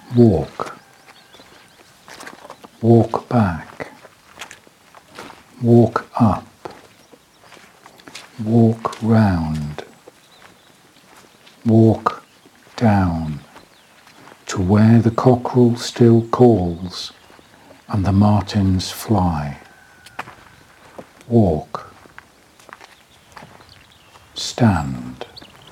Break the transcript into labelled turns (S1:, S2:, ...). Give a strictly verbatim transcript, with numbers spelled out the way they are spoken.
S1: walk, walk back, walk up, walk round, walk down, to where the cockerel still calls and the martins fly. Walk, stand.